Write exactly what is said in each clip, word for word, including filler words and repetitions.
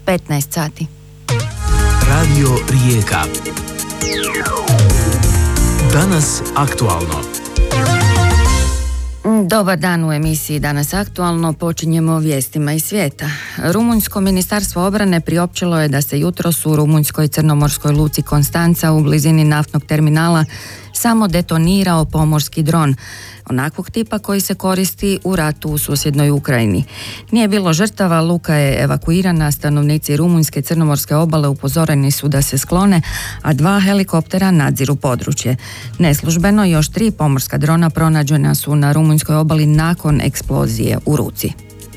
petnaest sati. Radio Rijeka. Danas aktualno. Dobar dan u emisiji Danas aktualno. Počinjemo vijestima iz svijeta. Rumunjsko ministarstvo obrane priopćilo je da se jutros u rumunjskoj crnomorskoj luci Konstanca u blizini naftnog terminala samo detonirao pomorski dron, onakvog tipa koji se koristi u ratu u susjednoj Ukrajini. Nije bilo žrtava, luka je evakuirana, stanovnici rumunjske crnomorske obale upozoreni su da se sklone, a dva helikoptera nadziru područje. Neslužbeno još tri pomorska drona pronađena su na rumunjskoj obali nakon eksplozije u Ruci.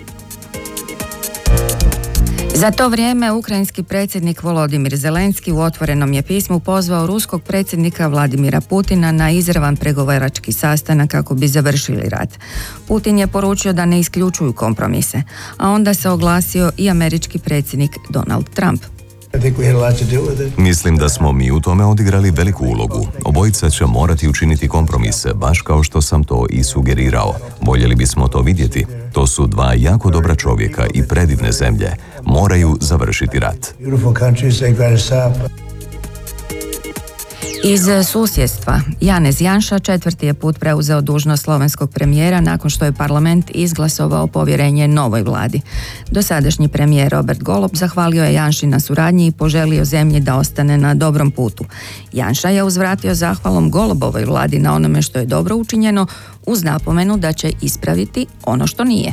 Za to vrijeme ukrajinski predsjednik Volodimir Zelenski u otvorenom je pismu pozvao ruskog predsjednika Vladimira Putina na izravan pregovarački sastanak kako bi završili rat. Putin je poručio da ne isključuju kompromise, a onda se oglasio i američki predsjednik Donald Trump. Mislim da smo mi u tome odigrali veliku ulogu. Obojica će morati učiniti kompromise, baš kao što sam to i sugerirao. Voljeli bismo to vidjeti. To su dva jako dobra čovjeka i predivne zemlje. Moraju završiti rat. Iz susjedstva, Janez Janša četvrti je put preuzeo dužnost slovenskog premijera nakon što je parlament izglasovao povjerenje novoj vladi. Dosadašnji premijer Robert Golob zahvalio je Janši na suradnji i poželio zemlji da ostane na dobrom putu. Janša je uzvratio zahvalom Golobovoj vladi na onome što je dobro učinjeno, uz napomenu da će ispraviti ono što nije.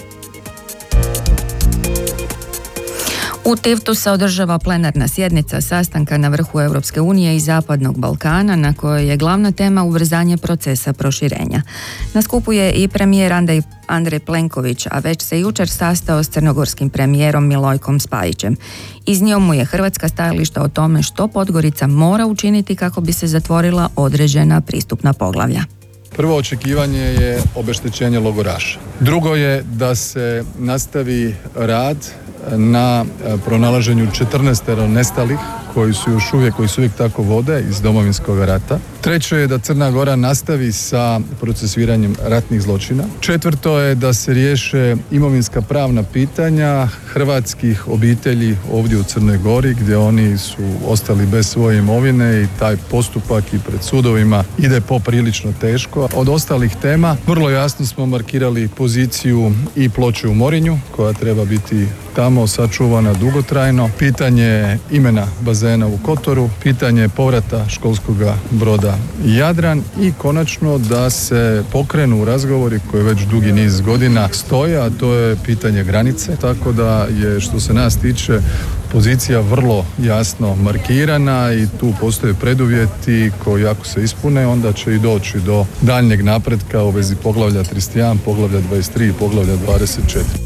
U Tivtu se održava plenarna sjednica sastanka na vrhu Europske unije i Zapadnog Balkana, na kojoj je glavna tema ubrzanje procesa proširenja. Na skupu je i premijer Andrej, Andrej Plenković, a već se jučer sastao s crnogorskim premijerom Milojkom Spajićem. Iznio mu je hrvatska stajališta o tome što Podgorica mora učiniti kako bi se zatvorila određena pristupna poglavlja. Prvo očekivanje je obeštećenje logoraša. Drugo je da se nastavi rad na pronalaženju četrnaestero nestalih koji su još uvijek, koji su uvijek tako vode iz Domovinskog rata. Treće je da Crna Gora nastavi sa procesuiranjem ratnih zločina. Četvrto je da se riješe imovinska pravna pitanja hrvatskih obitelji ovdje u Crnoj Gori, gdje oni su ostali bez svoje imovine i taj postupak i pred sudovima ide poprilično teško. Od ostalih tema vrlo jasno smo markirali poziciju i ploče u Morinju, koja treba biti tamo sačuvana dugotrajno. Pitanje imena bazena u Kotoru, pitanje povrata školskog broda Jadran i konačno da se pokrenu razgovori koji već dugi niz godina stoje, a to je pitanje granice. Tako da je, što se nas tiče, pozicija vrlo jasno markirana i tu postoje preduvjeti koji ako se ispune onda će i doći do daljnjeg napretka u vezi poglavlja trideset jedan, poglavlja dvadeset tri i poglavlja dvadeset četiri.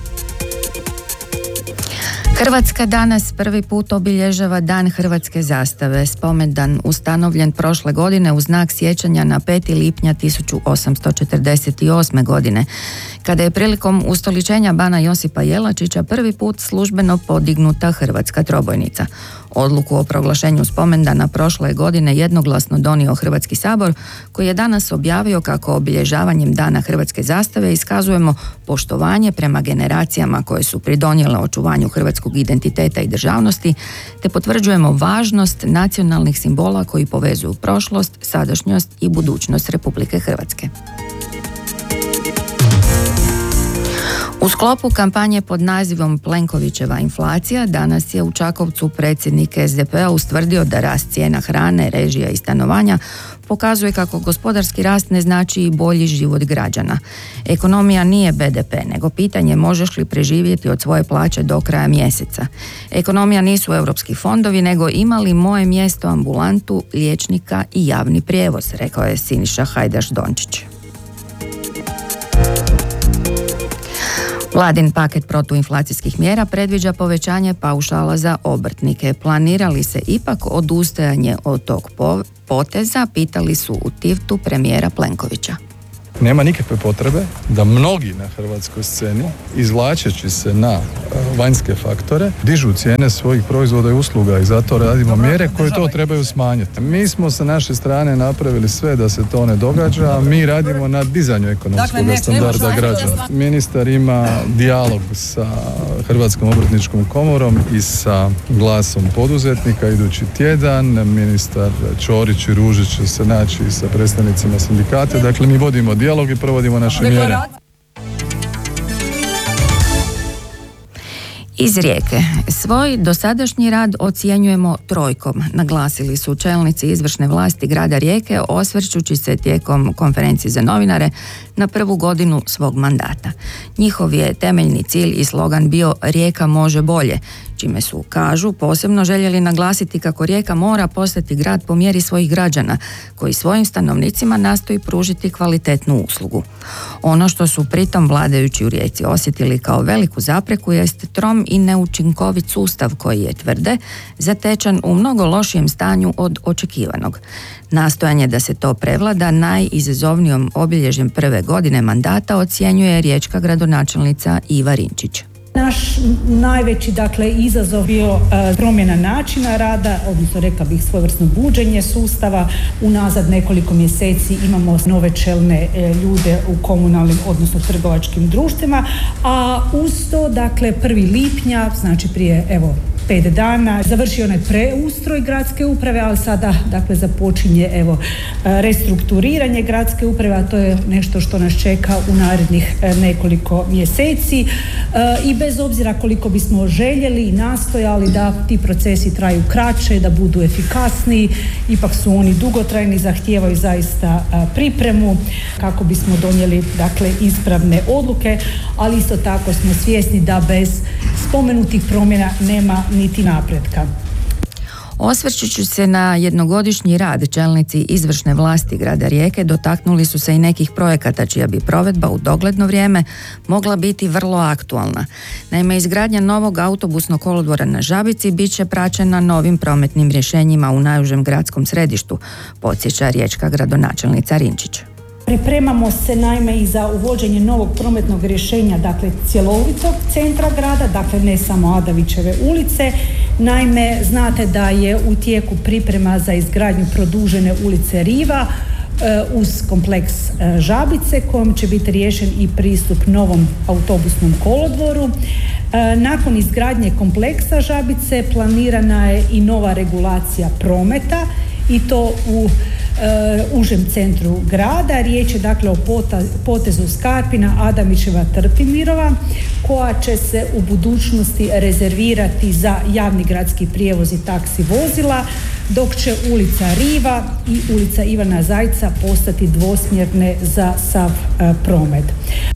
Hrvatska danas prvi put obilježava Dan hrvatske zastave. Spomendan ustanovljen prošle godine u znak sjećanja na peti lipnja tisuću osamsto četrdeset osme. godine, kada je prilikom ustoličenja bana Josipa Jelačića prvi put službeno podignuta hrvatska trobojnica. Odluku o proglašenju spomendana prošle godine jednoglasno donio Hrvatski sabor, koji je danas objavio kako obilježavanjem Dana hrvatske zastave iskazujemo poštovanje prema generacijama koje su pridonijele očuvanju hrvatskog identiteta i državnosti, te potvrđujemo važnost nacionalnih simbola koji povezuju prošlost, sadašnjost i budućnost Republike Hrvatske. U sklopu kampanje pod nazivom Plenkovićeva inflacija danas je u Čakovcu predsjednik es de pe a ustvrdio da rast cijena hrane, režija i stanovanja pokazuje kako gospodarski rast ne znači i bolji život građana. Ekonomija nije be de pe, nego pitanje možeš li preživjeti od svoje plaće do kraja mjeseca. Ekonomija nisu europski fondovi, nego ima li moje mjesto ambulantu, liječnika i javni prijevoz, rekao je Siniša Hajdaš Dončić. Vladin paket protuinflacijskih mjera predviđa povećanje paušala za obrtnike. Planira li se ipak odustajanje od tog poteza, pitali su u Tivtu premijera Plenkovića. Nema nikakve potrebe da mnogi na hrvatskoj sceni, izvlačeći se na vanjske faktore, dižu cijene svojih proizvoda i usluga i zato radimo mjere koje to trebaju smanjiti. Mi smo sa naše strane napravili sve da se to ne događa, a mi radimo na dizanju ekonomskog standarda građana. Ministar ima dijalog sa Hrvatskom obrtničkom komorom i sa glasom poduzetnika idući tjedan. Ministar Ćorić i Ružić će se naći sa predstavnicima sindikata. Dakle, mi vodimo dijalog i provodimo naše mjere. Iz Rijeke. Svoj dosadašnji rad ocjenjujemo trojkom, naglasili su čelnici izvršne vlasti grada Rijeke osvrćući se tijekom konferencije za novinare na prvu godinu svog mandata. Njihov je temeljni cilj i slogan bio Rijeka može bolje, čime su, kažu, posebno željeli naglasiti kako Rijeka mora postati grad po mjeri svojih građana, koji svojim stanovnicima nastoji pružiti kvalitetnu uslugu. Ono što su pritom vladajući u Rijeci osjetili kao veliku zapreku jest trom i neučinkovit sustav koji je, tvrde, zatečen u mnogo lošijem stanju od očekivanog. Nastojanje da se to prevlada najizazovnijom obilježjem prve godine mandata ocjenjuje riječka gradonačelnica Iva Rinčić. Naš najveći, dakle, izazov bio e, promjena načina rada, odnosno rekla bih svojevrsno buđenje sustava. Unazad nekoliko mjeseci imamo nove čelne e, ljude u komunalnim, odnosno trgovačkim društvima, a uz to, dakle, prvi lipnja, znači prije, evo, pet dana, završio onaj preustroj gradske uprave, ali sada, dakle, započinje, evo, restrukturiranje gradske uprave, a to je nešto što nas čeka u narednih nekoliko mjeseci. I bez obzira koliko bismo željeli i nastojali da ti procesi traju kraće, da budu efikasniji, ipak su oni dugotrajni, zahtijevaju zaista pripremu kako bismo donijeli, dakle, ispravne odluke, ali isto tako smo svjesni da bez spomenutih promjena nema niti napretka. Osvrćući se na jednogodišnji rad, čelnici izvršne vlasti grada Rijeke dotaknuli su se i nekih projekata čija bi provedba u dogledno vrijeme mogla biti vrlo aktualna. Naime, izgradnja novog autobusnog kolodvora na Žabici bit će praćena novim prometnim rješenjima u najužem gradskom središtu, podsjeća riječka gradonačelnica Rinčić. Pripremamo se naime i za uvođenje novog prometnog rješenja, dakle cjelovitog centra grada, dakle ne samo Adavićeve ulice. Naime, znate da je u tijeku priprema za izgradnju produžene ulice Riva uz kompleks Žabice, kojom će biti riješen i pristup novom autobusnom kolodvoru. Nakon izgradnje kompleksa Žabice planirana je i nova regulacija prometa i to u Uh, užem centru grada. Riječ je dakle o pota, potezu Skarpina, Adamićeva, Trpimirova, koja će se u budućnosti rezervirati za javni gradski prijevoz i taksi vozila, dok će ulica Riva i ulica Ivana Zajca postati dvosmjerne za sav uh, promet.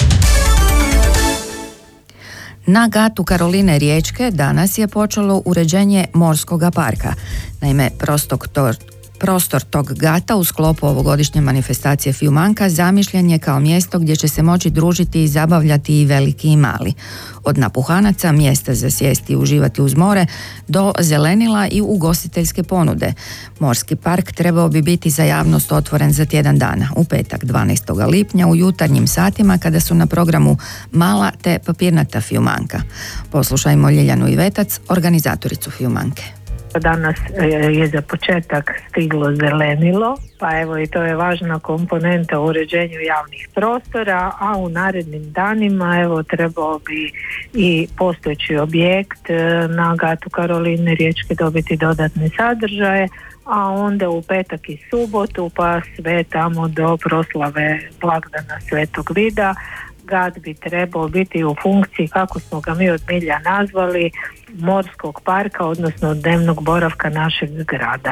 Na gatu Karoline Riječke danas je počelo uređenje Morskoga parka. Naime, prostok to Prostor tog gata u sklopu ovogodišnje manifestacije Fiumanka zamišljen je kao mjesto gdje će se moći družiti i zabavljati i veliki i mali. Od napuhanaca, mjesta za sjesti i uživati uz more, do zelenila i ugostiteljske ponude. Morski park trebao bi biti za javnost otvoren za tjedan dana, u petak dvanaestog lipnja u jutarnjim satima kada su na programu mala te papirnata Fiumanka. Poslušajmo Ljiljanu Ivetac, organizatoricu Fiumanke. Danas je za početak stiglo zelenilo, pa evo i to je važna komponenta u uređenju javnih prostora, a u narednim danima evo trebao bi i postojeći objekt na gatu Karoline Riječke dobiti dodatne sadržaje, a onda u petak i subotu pa sve tamo do proslave blagdana Svetog Vida gad bi trebao biti u funkciji, kako smo ga mi od milja nazvali, morskog parka, odnosno dnevnog boravka našeg grada.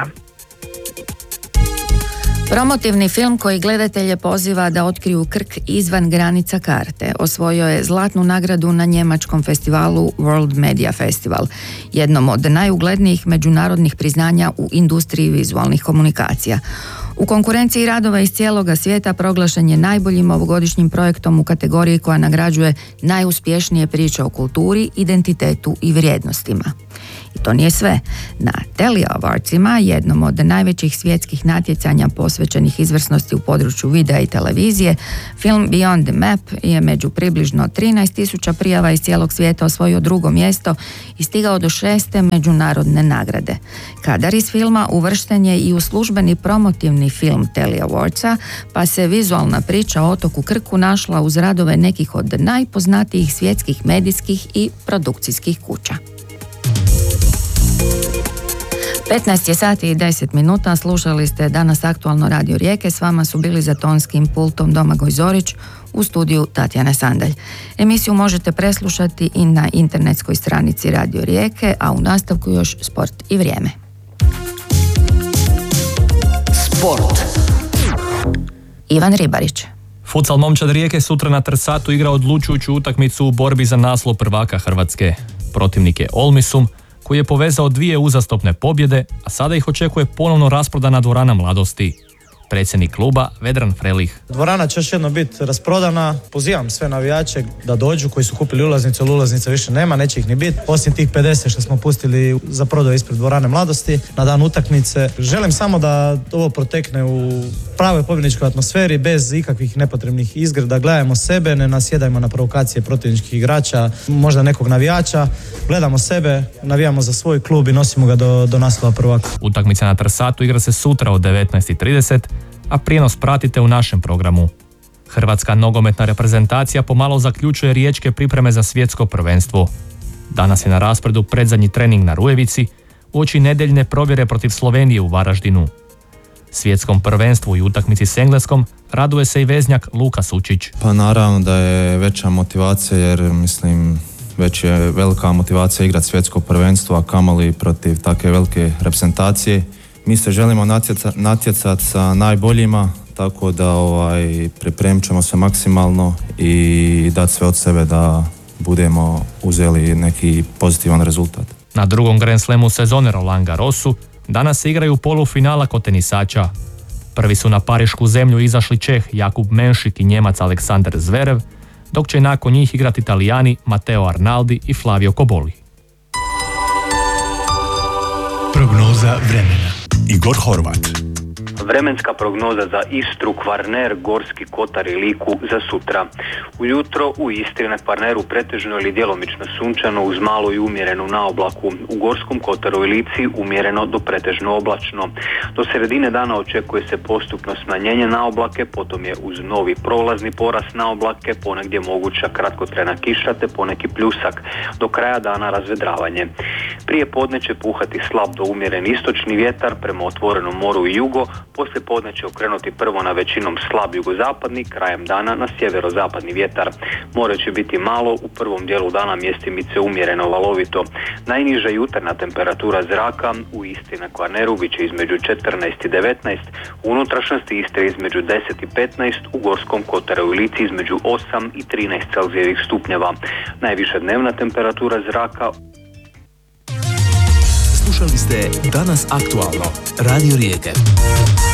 Promotivni film koji gledatelje poziva da otkriju Krk izvan granica karte osvojio je zlatnu nagradu na njemačkom festivalu World Media Festival, jednom od najuglednijih međunarodnih priznanja u industriji vizualnih komunikacija. U konkurenciji radova iz cijeloga svijeta proglašen je najboljim ovogodišnjim projektom u kategoriji koja nagrađuje najuspješnije priče o kulturi, identitetu i vrijednostima. I to nije sve. Na Telly Awardsima, jednom od najvećih svjetskih natjecanja posvećenih izvrsnosti u području videa i televizije, film Beyond the Map je među približno trinaest tisuća prijava iz cijelog svijeta osvojio drugo mjesto i stigao do šeste međunarodne nagrade. Kadar iz filma uvršten je i u službeni promotivni film Telly Awardsa, pa se vizualna priča o otoku Krku našla uz radove nekih od najpoznatijih svjetskih medijskih i produkcijskih kuća. petnaest je sati i deset minuta, slušali ste danas aktualno Radio Rijeke, s vama su bili za tonskim pultom Domagoj Zorić, u studiju Tatjana Sandalj. Emisiju možete preslušati i na internetskoj stranici Radio Rijeke, a u nastavku još sport i vrijeme. Sport. Ivan Ribarić. Futsal momčad Rijeke sutra na Trsatu igra odlučujuću utakmicu u borbi za naslov prvaka Hrvatske. Protivnik je Olmisum, koji je povezao dvije uzastopne pobjede, a sada ih očekuje ponovno rasprodana dvorana Mladosti. Predsjednik kluba Vedran Frelih. Dvorana će još jedno biti rasprodana. Pozivam sve navijače da dođu koji su kupili ulaznice, ali ulaznice više nema, neće ih ni biti. Osim tih pedeset što smo pustili za prodaju ispred dvorane Mladosti na dan utakmice. Želim samo da ovo protekne u pravoj pobjedničkoj atmosferi, bez ikakvih nepotrebnih izgrada. Gledajmo sebe, ne nasjedajmo na provokacije protivničkih igrača, možda nekog navijača. Gledamo sebe, navijamo za svoj klub i nosimo ga do, do naslova prvaka. Utakmica na Trsatu igra se sutra od devetnaest i trideset, a prijenos pratite u našem programu. Hrvatska nogometna reprezentacija pomalo zaključuje riječke pripreme za svjetsko prvenstvo. Danas je na raspredu predzadnji trening na Rujevici, uoči nedeljne provjere protiv Slovenije u Varaždinu. Svjetskom prvenstvu i utakmici s Engleskom raduje se i veznjak Luka Sučić. Pa naravno da je veća motivacija, jer mislim već je velika motivacija igrati svjetsko prvenstvo, a kamoli protiv takve velike reprezentacije. Mi se želimo natjecati natjecat sa najboljima, tako da ovaj, pripremit ćemo se maksimalno i dati sve od sebe da budemo uzeli neki pozitivan rezultat. Na drugom Grand Slamu sezone Roland Garrosu danas se igraju polufinala kod tenisača. Prvi su na parišku zemlju izašli Čeh Jakub Menšik i Njemac Aleksandar Zverev, dok će nakon njih igrati Italijani Matteo Arnaldi i Flavio Koboli. Prognoza vremena. Igor Horvat. Vremenska prognoza za Istru, Kvarner, Gorski kotar i Liku za sutra. Ujutro u Istri na Kvarneru pretežno ili djelomično sunčano uz malo i umjerenu naoblaku. U Gorskom kotaru i Lici umjereno do pretežno oblačno. Do sredine dana očekuje se postupno smanjenje naoblake, potom je uz novi prolazni porast naoblake, ponegdje moguća kratkotrajna kiša te poneki pljusak. Do kraja dana razvedravanje. Prije podne će puhati slab do umjeren istočni vjetar prema otvorenom moru i jugo, poslije podne će okrenuti prvo na većinom slab jugozapadni, krajem dana na sjeverozapadni vjetar. More će biti malo, u prvom dijelu dana mjestimice umjereno valovito. Najniža jutarnja temperatura zraka u Istri na Kvarneru bit će između četrnaest i devetnaest, u unutrašnjosti Istre između deset i petnaest, u Gorskom kotaru i Lici između osam i trinaest celzijevih stupnjeva. Najviša dnevna temperatura zraka. Slušali ste Danas aktualno. Radio Rijeke.